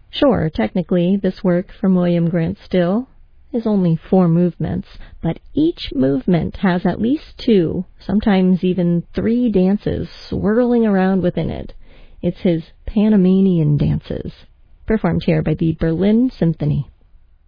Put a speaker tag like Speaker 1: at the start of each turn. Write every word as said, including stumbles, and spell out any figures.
Speaker 1: Sure, technically, this work from William Grant Still is only four movements, but each movement has at least two, sometimes even three dances swirling around within it. It's his Panamanian dances, performed here by the Berlin Symphony.